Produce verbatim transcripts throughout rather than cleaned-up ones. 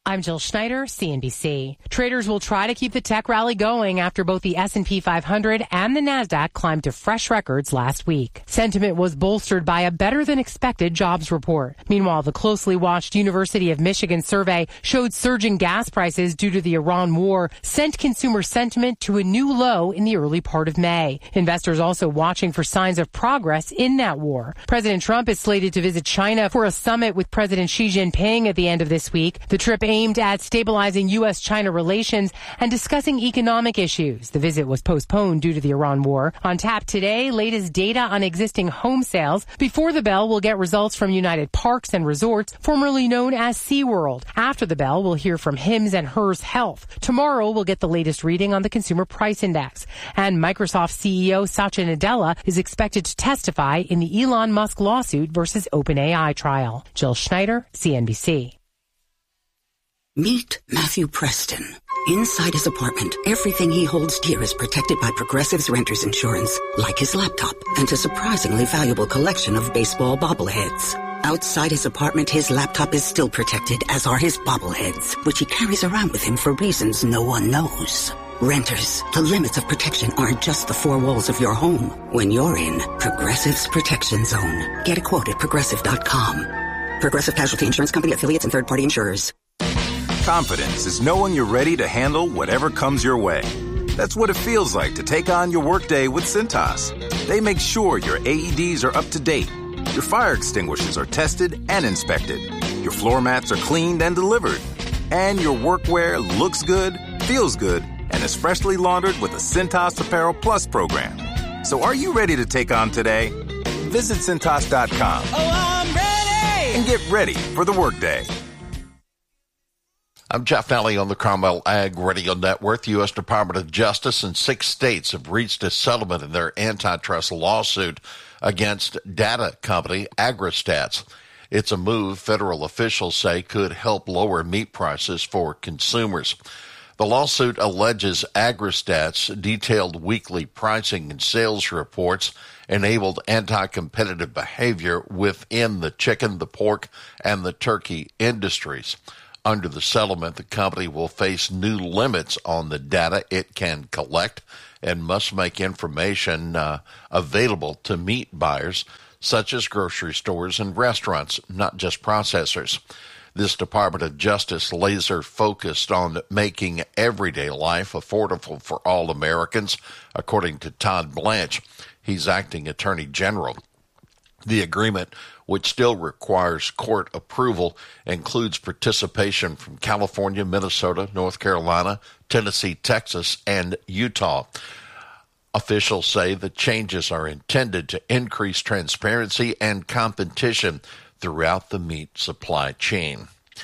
I'm Jill Schneider, C N B C. Traders will try to keep the tech rally going after both the S and P five hundred and the NASDAQ climbed to fresh records last week. Sentiment was bolstered by a better-than-expected jobs report. Meanwhile, the closely watched University of Michigan survey showed surging gas prices due to the Iran war sent consumer sentiment to a new low in the early part of May. Investors also watching for signs of progress in that war. President Trump is slated to visit China for a summit with President Xi Jinping at the end of this week. The trip aims aimed at stabilizing U S China relations and discussing economic issues. The visit was postponed due to the Iran war. On tap today, latest data on existing home sales. Before the bell, we'll get results from United Parks and Resorts, formerly known as SeaWorld. After the bell, we'll hear from Hims and Hers Health. Tomorrow, we'll get the latest reading on the Consumer Price Index. And Microsoft C E O Satya Nadella is expected to testify in the Elon Musk lawsuit versus OpenAI trial. Jill Schneider, C N B C. Meet Matthew Preston. Inside his apartment, everything he holds dear is protected by Progressive's Renters Insurance, like his laptop and a surprisingly valuable collection of baseball bobbleheads. Outside his apartment, his laptop is still protected, as are his bobbleheads, which he carries around with him for reasons no one knows. Renters, the limits of protection aren't just the four walls of your home. When you're in Progressive's Protection Zone, get a quote at progressive dot com. Progressive Casualty Insurance Company, affiliates, and third-party insurers. Confidence is knowing you're ready to handle whatever comes your way. That's what it feels like to take on your workday with Cintas. They make sure your A E Ds are up to date, your fire extinguishers are tested and inspected, your floor mats are cleaned and delivered, and your workwear looks good, feels good, and is freshly laundered with the Cintas Apparel Plus program. So are you ready to take on today? Visit Cintas dot com. Oh, I'm ready! And get ready for the workday. I'm Jeff Nally on the Cromwell Ag Radio Network. The U S Department of Justice and six states have reached a settlement in their antitrust lawsuit against data company AgriStats. It's a move federal officials say could help lower meat prices for consumers. The lawsuit alleges AgriStats' detailed weekly pricing and sales reports enabled anti-competitive behavior within the chicken, the pork, and the turkey industries. Under the settlement, the company will face new limits on the data it can collect and must make information uh, available to meat buyers, such as grocery stores and restaurants, not just processors. This Department of Justice laser focused on making everyday life affordable for all Americans, according to Todd Blanche. He's acting Attorney General. The agreement, which still requires court approval, includes participation from California, Minnesota, North Carolina, Tennessee, Texas, and Utah. Officials say the changes are intended to increase transparency and competition throughout the meat supply chain.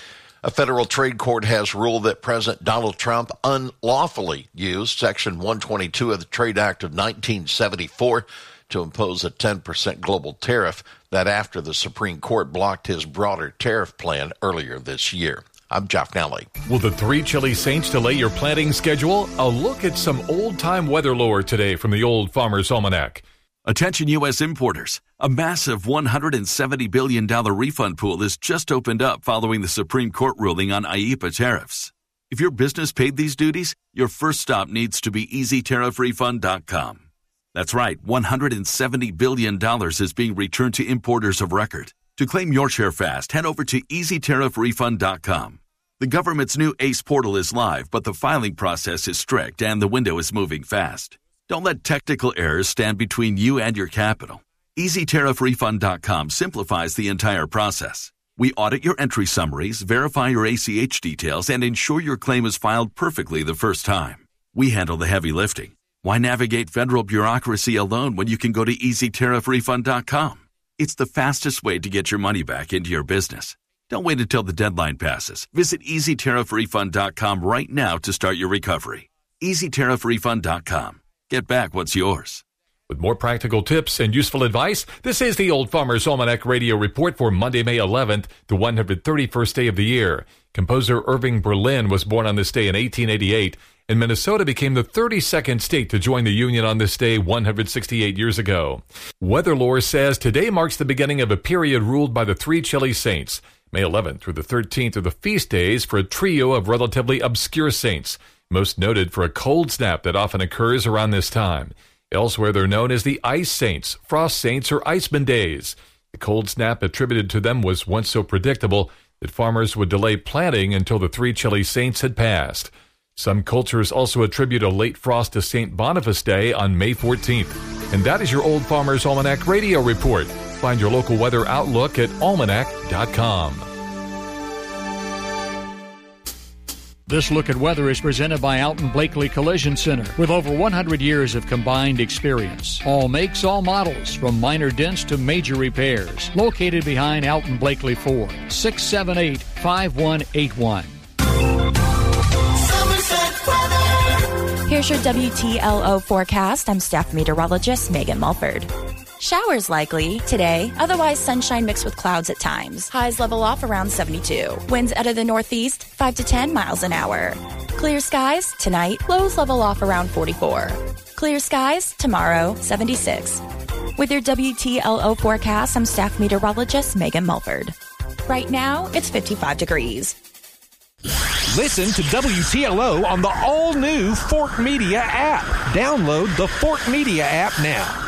A federal trade court has ruled that President Donald Trump unlawfully used Section one twenty-two of the Trade Act of nineteen seventy-four to impose a ten percent global tariff that after the Supreme Court blocked his broader tariff plan earlier this year. I'm Jeff Nally. Will the three chilly Saints delay your planting schedule? A look at some old-time weather lore today from the Old Farmer's Almanac. Attention U S importers. A massive one hundred seventy billion dollars refund pool has just opened up following the Supreme Court ruling on I E P A tariffs. If your business paid these duties, your first stop needs to be easy tariff refund dot com. That's right, one hundred seventy billion dollars is being returned to importers of record. To claim your share fast, head over to easy tariff refund dot com. The government's new ACE portal is live, but the filing process is strict and the window is moving fast. Don't let technical errors stand between you and your capital. easy tariff refund dot com simplifies the entire process. We audit your entry summaries, verify your A C H details, and ensure your claim is filed perfectly the first time. We handle the heavy lifting. Why navigate federal bureaucracy alone when you can go to easy tariff refund dot com? It's the fastest way to get your money back into your business. Don't wait until the deadline passes. Visit easy tariff refund dot com right now to start your recovery. easy tariff refund dot com. Get back what's yours. With more practical tips and useful advice, this is the Old Farmer's Almanac Radio Report for Monday, May eleventh, the one hundred thirty-first day of the year. Composer Irving Berlin was born on this day in eighteen eighty-eight, and Minnesota became the thirty-second state to join the Union on this day one hundred sixty-eight years ago. Weather lore says today marks the beginning of a period ruled by the three chilly Saints. May eleventh through the thirteenth are the feast days for a trio of relatively obscure saints, most noted for a cold snap that often occurs around this time. Elsewhere, they're known as the Ice Saints, Frost Saints, or Iceman Days. The cold snap attributed to them was once so predictable that farmers would delay planting until the three chilly saints had passed. Some cultures also attribute a late frost to Saint Boniface Day on May fourteenth. And that is your Old Farmer's Almanac Radio Report. Find your local weather outlook at almanac dot com. This look at weather is presented by Alton Blakely Collision Center with over one hundred years of combined experience. All makes, all models, from minor dents to major repairs. Located behind Alton Blakely Ford, six seven eight, five one eight one. Here's your W T L O forecast. I'm staff meteorologist Megan Mulford. Showers likely today, otherwise sunshine mixed with clouds at times. Highs level off around seventy-two. Winds out of the northeast, five to ten miles an hour. Clear skies tonight, lows level off around forty-four. Clear skies tomorrow, seventy-six. With your W T L O forecast, I'm staff meteorologist Megan Mulford. Right now, it's fifty-five degrees. Listen to W T L O on the all-new Fort Media app. Download the Fort Media app now.